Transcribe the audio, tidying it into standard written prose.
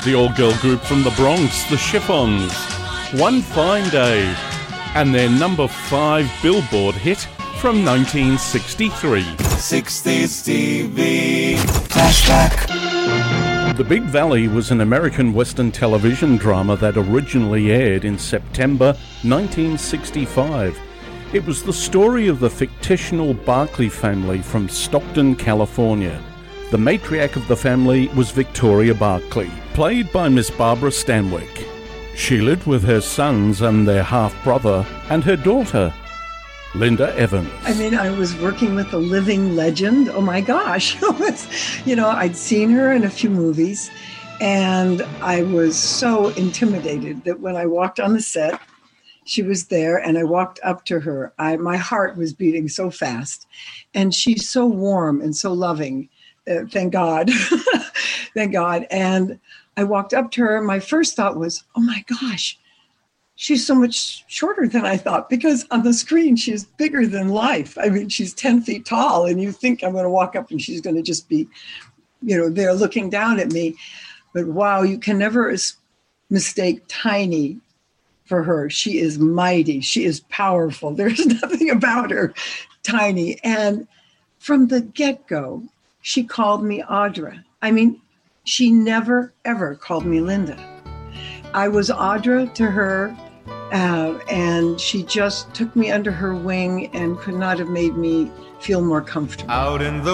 The all-girl group from the Bronx, the Chiffons, One Fine Day, and their number 5 Billboard hit from 1963. 60s TV Flashback. The Big Valley was an American Western television drama that originally aired in September 1965. It was the story of the fictional Barkley family from Stockton, California. The matriarch of the family was Victoria Barkley, played by Miss Barbara Stanwyck. She lived with her sons and their half-brother and her daughter, Linda Evans. I mean, I was working with a living legend. Oh my gosh. I'd seen her in a few movies, and I was so intimidated that when I walked on the set, she was there, and I walked up to her. My heart was beating so fast, and she's so warm and so loving. Thank God. Thank God. And I walked up to her. My first thought was, oh my gosh, she's so much shorter than I thought, because on the screen, she's bigger than life. I mean, she's 10 feet tall, and you think I'm going to walk up and she's going to just be, there looking down at me. But wow, you can never mistake tiny for her. She is mighty. She is powerful. There's nothing about her tiny. And from the get-go, she called me Audra. I mean, she never, ever called me Linda. I was Audra to her, and she just took me under her wing and could not have made me feel more comfortable. Out in the